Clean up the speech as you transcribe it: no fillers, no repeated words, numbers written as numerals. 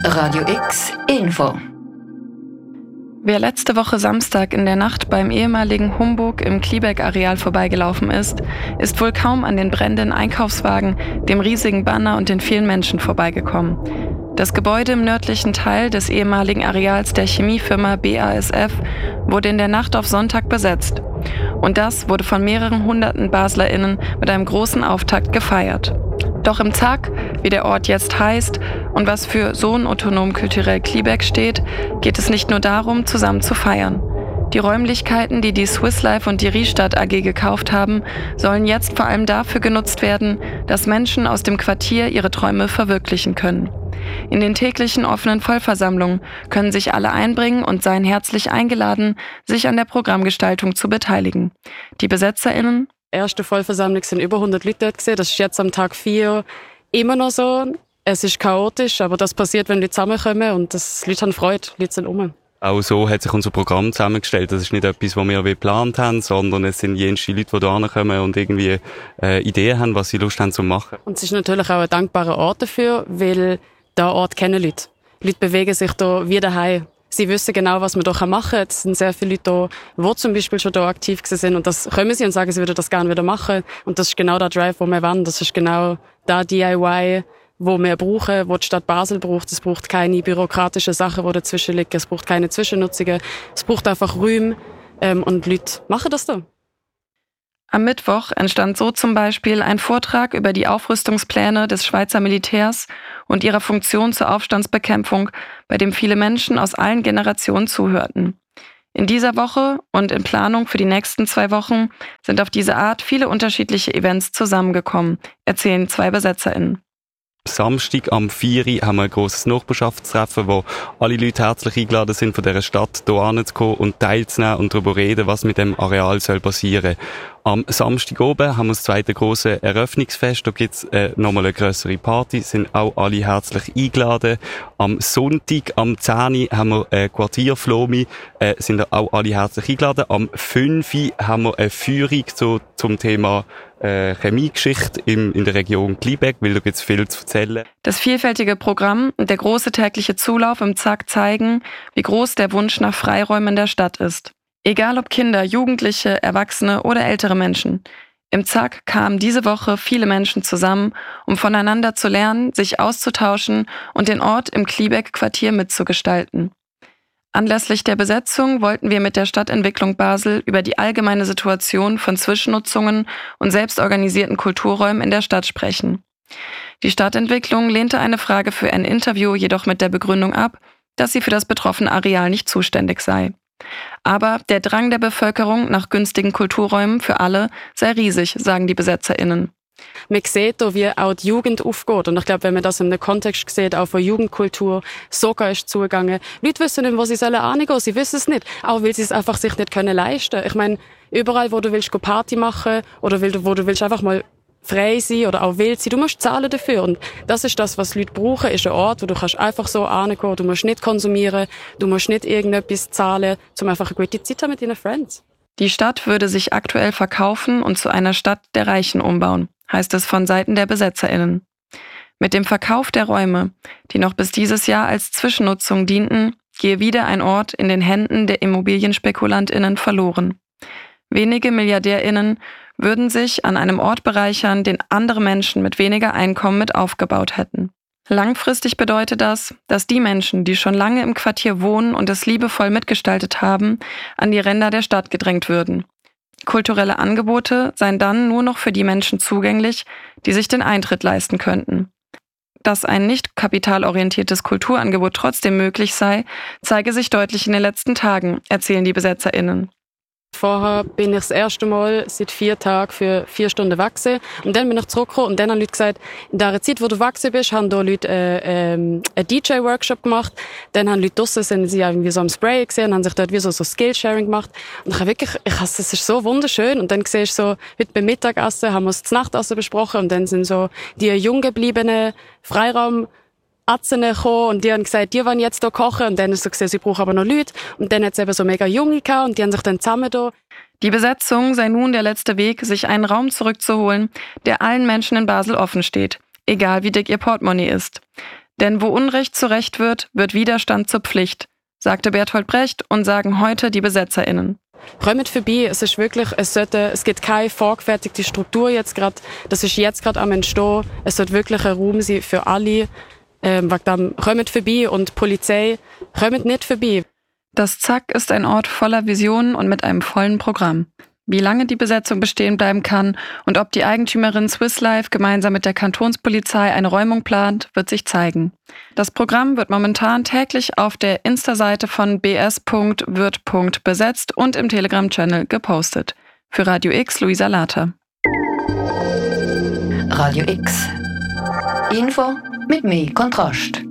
Radio X Info. Wer letzte Woche Samstag in der Nacht beim ehemaligen Humbug im Kliebeck-Areal vorbeigelaufen ist wohl kaum an den brennenden Einkaufswagen, dem riesigen Banner und den vielen Menschen vorbeigekommen. Das Gebäude im nördlichen Teil des ehemaligen Areals der Chemiefirma BASF wurde in der Nacht auf Sonntag besetzt. Und das wurde von mehreren hunderten BaslerInnen mit einem großen Auftakt gefeiert. Doch im ZAK, wie der Ort jetzt heißt und was für Sohn-Autonom Kulturell Kliebeck steht, geht es nicht nur darum, zusammen zu feiern. Die Räumlichkeiten, die Swiss Life und die Riestadt AG gekauft haben, sollen jetzt vor allem dafür genutzt werden, dass Menschen aus dem Quartier ihre Träume verwirklichen können. In den täglichen offenen Vollversammlungen können sich alle einbringen und seien herzlich eingeladen, sich an der Programmgestaltung zu beteiligen. Die BesetzerInnen: Erste Vollversammlung sind über 100 Leute dort gewesen. Das ist jetzt am Tag 4 immer noch so. Es ist chaotisch, aber das passiert, wenn Leute zusammenkommen und die Leute haben Freude, die Leute sind rum. Auch so hat sich unser Programm zusammengestellt. Das ist nicht etwas, was wir geplant haben, sondern es sind jenste Leute, die hierher kommen und irgendwie Ideen haben, was sie Lust haben zu machen. Und es ist natürlich auch ein dankbarer Ort dafür, weil der Ort kennen Leute. Leute bewegen sich hier wie daheim. Sie wissen genau, was wir hier machen können. Es sind sehr viele Leute hier, die zum Beispiel schon hier aktiv sind. Und das kommen sie und sagen, sie würden das gerne wieder machen. Und das ist genau der Drive, den wir wollen. Das ist genau der DIY, wo wir brauchen, wo die Stadt Basel braucht. Es braucht keine bürokratischen Sachen, die dazwischen liegen. Es braucht keine Zwischennutzungen. Es braucht einfach Räume. Und Leute machen das da. Am Mittwoch entstand so zum Beispiel ein Vortrag über die Aufrüstungspläne des Schweizer Militärs und ihrer Funktion zur Aufstandsbekämpfung, bei dem viele Menschen aus allen Generationen zuhörten. In dieser Woche und in Planung für die nächsten 2 Wochen sind auf diese Art viele unterschiedliche Events zusammengekommen, erzählen 2 BesetzerInnen. Samstag am 4 Uhr haben wir ein grosses Nachbarschaftstreffen, wo alle Leute herzlich eingeladen sind, von dieser Stadt hier hinzukommen und teilzunehmen und darüber reden, was mit dem Areal soll passieren. Am Samstag oben haben wir das zweite grosse Eröffnungsfest. Da gibt's nochmal eine grössere Party, sind auch alle herzlich eingeladen. Am Sonntag, am 10 Uhr, haben wir Quartierflomi, sind auch alle herzlich eingeladen. Am 5 Uhr haben wir eine Führung zum Thema Chemiegeschichte in der Region Kliebeck, weil da gibt's viel zu erzählen. Das vielfältige Programm und der große tägliche Zulauf im ZAK zeigen, wie groß der Wunsch nach Freiräumen in der Stadt ist. Egal ob Kinder, Jugendliche, Erwachsene oder ältere Menschen. Im ZAK kamen diese Woche viele Menschen zusammen, um voneinander zu lernen, sich auszutauschen und den Ort im Kliebeck-Quartier mitzugestalten. Anlässlich der Besetzung wollten wir mit der Stadtentwicklung Basel über die allgemeine Situation von Zwischennutzungen und selbstorganisierten Kulturräumen in der Stadt sprechen. Die Stadtentwicklung lehnte eine Frage für ein Interview jedoch mit der Begründung ab, dass sie für das betroffene Areal nicht zuständig sei. Aber der Drang der Bevölkerung nach günstigen Kulturräumen für alle sei riesig, sagen die BesetzerInnen. Man sieht hier, wie auch die Jugend aufgeht. Und ich glaube, wenn man das in einem Kontext sieht, auch von Jugendkultur, sogar ist zugegangen. Leute wissen nicht, wo sie hingehen sollen. Sie wissen es nicht. Auch weil sie es einfach sich nicht leisten können. Ich meine, überall, wo du willst Party machen oder wo du willst einfach mal frei sein oder auch wild sein, du musst zahlen dafür. Und das ist das, was Leute brauchen, ist ein Ort, wo du kannst einfach so hingehen. Du musst nicht konsumieren, du musst nicht irgendetwas zahlen, um einfach eine gute Zeit haben mit deinen Friends. Die Stadt würde sich aktuell verkaufen und zu einer Stadt der Reichen umbauen, heißt es von Seiten der BesetzerInnen. Mit dem Verkauf der Räume, die noch bis dieses Jahr als Zwischennutzung dienten, gehe wieder ein Ort in den Händen der ImmobilienspekulantInnen verloren. Wenige MilliardärInnen würden sich an einem Ort bereichern, den andere Menschen mit weniger Einkommen mit aufgebaut hätten. Langfristig bedeutet das, dass die Menschen, die schon lange im Quartier wohnen und es liebevoll mitgestaltet haben, an die Ränder der Stadt gedrängt würden. Kulturelle Angebote seien dann nur noch für die Menschen zugänglich, die sich den Eintritt leisten könnten. Dass ein nicht kapitalorientiertes Kulturangebot trotzdem möglich sei, zeige sich deutlich in den letzten Tagen, erzählen die BesetzerInnen. Vorher bin ich das erste Mal seit 4 Tagen für 4 Stunden wachsen. Und dann bin ich zurückgekommen und dann haben Leute gesagt, in der Zeit, wo du wachsen bist, haben da Leute einen DJ-Workshop gemacht. Dann haben Leute draussen, sind sie irgendwie so am Spray gesehen, haben sich dort wie so Skillsharing gemacht. Und ich habe wirklich, es ist so wunderschön. Und dann siehst du so, heute beim Mittagessen haben wir das Nachtessen besprochen und dann sind so die jung gebliebenen Freiraum Atzen gekommen und die haben gesagt, die wollen jetzt hier kochen. Und dann ist so gesehen, sie brauchen aber noch Leute. Und dann hat es eben so mega Junge gehabt und die haben sich dann zusammen da. Die Besetzung sei nun der letzte Weg, sich einen Raum zurückzuholen, der allen Menschen in Basel offen steht, egal wie dick ihr Portemonnaie ist. Denn wo Unrecht zu Recht wird, wird Widerstand zur Pflicht, sagte Bertolt Brecht und sagen heute die BesetzerInnen. Räumt vorbei, es ist wirklich, es gibt keine vorgefertigte Struktur jetzt gerade, das ist jetzt gerade am Entstehen, es sollte wirklich ein Raum sein für alle, wegen dem räumt vorbei und Polizei räumt nicht vorbei. Das ZAK ist ein Ort voller Visionen und mit einem vollen Programm. Wie lange die Besetzung bestehen bleiben kann und ob die Eigentümerin Swiss Life gemeinsam mit der Kantonspolizei eine Räumung plant, wird sich zeigen. Das Programm wird momentan täglich auf der Insta-Seite von bs.wird.besetzt und im Telegram-Channel gepostet. Für Radio X, Luisa Later. Radio X. Info mit mehr Kontrast.